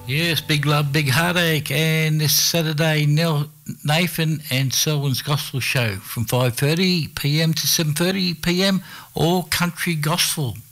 Yes, Big Love, Big Heartache, and this Saturday, Nathan and Selwyn's Gospel Show from 5:30 p.m. to 7:30 p.m. All country gospel.